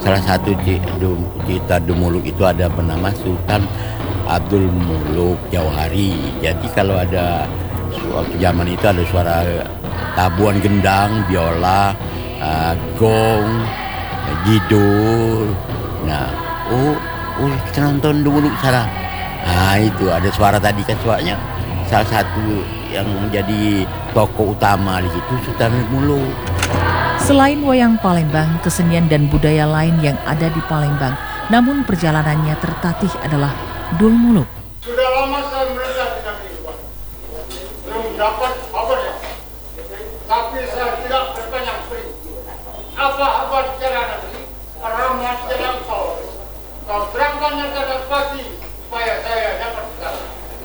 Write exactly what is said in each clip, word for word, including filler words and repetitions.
salah satu ci- du- cerita Dumuluk itu ada bernama Sultan Abdul Muluk Jauhari. Jadi kalau ada waktu zaman itu ada suara tabuhan gendang, biola, uh, gong, gidul. Nah, oh, oh kita nonton Dumuluk sana. Nah itu ada suara tadi kan suaranya salah satu yang menjadi tokoh utama di situ Sultan Dumuluk. Selain wayang Palembang, kesenian dan budaya lain yang ada di Palembang, namun perjalanannya tertatih adalah Dulmuluk. Sudah lama saya merintah di negeri luar. Belum dapat kabarnya. Tapi saya tidak berpanjang sering. Apa kabar secara negeri? Rahmat sedang kau. Kau terangkannya pada pagi supaya saya dapat tahu.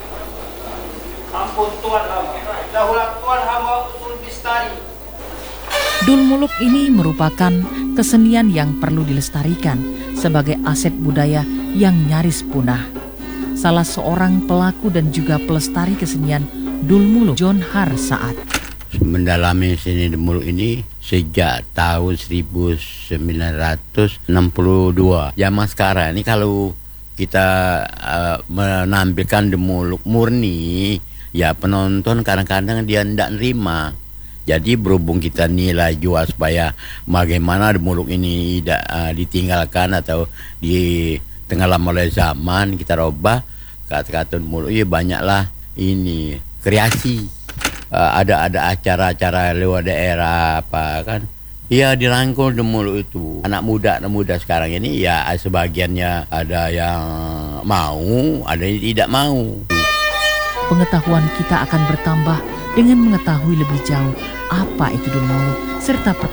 Ampun Tuhan hamba. Dahulah Tuhan hamba usul bistari. Dulmuluk ini merupakan kesenian yang perlu dilestarikan sebagai aset budaya yang nyaris punah. Salah seorang pelaku dan juga pelestari kesenian Dulmuluk, John Har Saat. Mendalami seni Dumuluk ini sejak tahun seribu sembilan ratus enam puluh dua. Zaman sekarang ini kalau kita uh, menampilkan Dumuluk murni, ya penonton kadang-kadang dia tidak nerima. Jadi berhubung kita nilai jual supaya bagaimana Dumuluk ini tidak uh, ditinggalkan atau ditenggelam oleh zaman, kita robah kata-kata Dumuluk. Ya banyaklah ini kreasi. Uh, ada ada acara-acara lewat daerah apa kan. Ya dirangkul Dumuluk itu. Anak muda anak muda sekarang ini ya sebagiannya ada yang mau, ada yang tidak mau. Pengetahuan kita akan bertambah dengan mengetahui lebih jauh apa itu Dulmuluk serta